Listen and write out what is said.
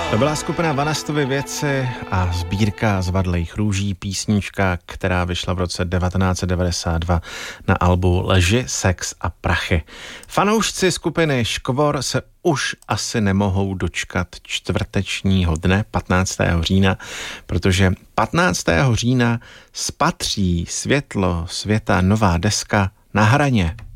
To byla skupina Vanastovy věci a sbírka Zvadlejch růží, písnička, která vyšla v roce 1992 na albu Lži, sex a prachy. Fanoušci skupiny Škvor se už asi nemohou dočkat čtvrtečního dne 15. října, protože 15. října spatří světlo světa nová deska Na hraně.